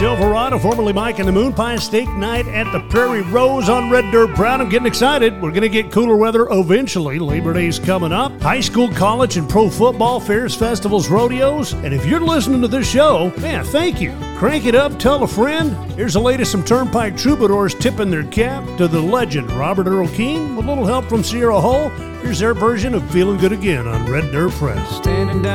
Silverado, formerly Mike and the Moon Pie Steak Night at the Prairie Rose on Red Dirt Brown. I'm getting excited. We're going to get cooler weather eventually. Labor Day's coming up. High school, college, and pro football, fairs, festivals, rodeos. And if you're listening to this show, man, thank you. Crank it up, tell a friend. Here's the latest from Turnpike Troubadours tipping their cap to the legend Robert Earl Keen with a little help from Sierra Hull. Here's their version of Feeling Good Again on Red Dirt Press.